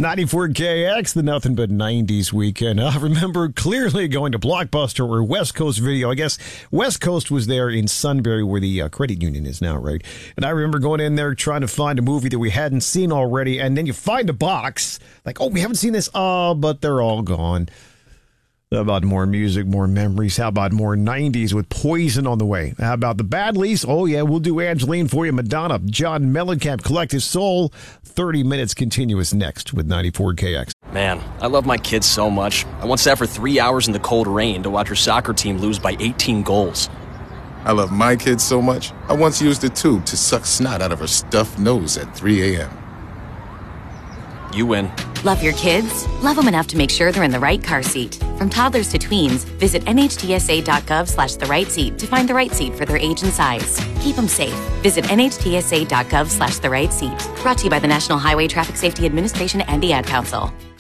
94KX, the Nothing But 90s weekend. I remember clearly going to Blockbuster or West Coast Video. I guess West Coast was there in Sunbury where the credit union is now, right? And I remember going in there trying to find a movie that we hadn't seen already. And then you find a box like, oh, we haven't seen this. Oh, but they're all gone. How about more music, more memories? How about more 90s with Poison on the way? How about the Badleys? Oh, yeah, we'll do Angeline for you. Madonna, John Mellencamp, Collective Soul. 30 minutes continuous next with 94KX. Man, I love my kids so much. I once sat for 3 hours in the cold rain to watch her soccer team lose by 18 goals. I love my kids so much, I once used a tube to suck snot out of her stuffed nose at 3 a.m. You win. Love your kids? Love them enough to make sure they're in the right car seat. From toddlers to tweens, visit nhtsa.gov/the-right-seat to find the right seat for their age and size. Keep them safe. Visit nhtsa.gov/the-right-seat. Brought to you by the National Highway Traffic Safety Administration and the Ad Council.